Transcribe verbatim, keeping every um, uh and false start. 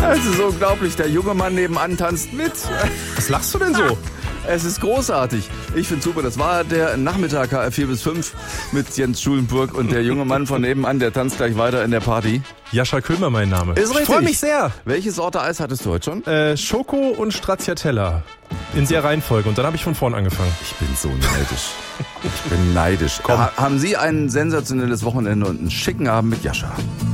Es ist unglaublich, der junge Mann nebenan tanzt mit. Was lachst du denn so? Es ist großartig. Ich finde super. Das war der Nachmittag K F vier bis fünf mit Jens Schulenburg und der junge Mann von nebenan, der tanzt gleich weiter in der Party. Jascha Köhmer mein Name. Ist richtig. Ich freue mich sehr. Welche Sorte Eis hattest du heute schon? Äh, Schoko und Stracciatella. In der Reihenfolge. Und dann habe ich von vorn angefangen. Ich bin so neidisch. Ich bin neidisch. Ha- haben Sie ein sensationelles Wochenende und einen schicken Abend mit Jascha.